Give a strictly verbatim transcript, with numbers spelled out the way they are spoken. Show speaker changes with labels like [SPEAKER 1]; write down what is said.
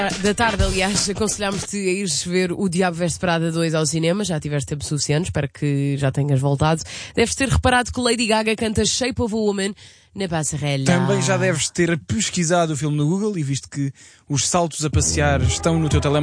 [SPEAKER 1] Da tarde, aliás, aconselhámos-te a ires ver O Diabo Veste Prada dois ao cinema. Já tiveste tempo suficiente, espero que já tenhas voltado. Deves ter reparado que Lady Gaga canta Shape of a Woman na passarela.
[SPEAKER 2] Também já deves ter pesquisado o filme no Google e visto que os saltos a passear estão no teu telemóvel.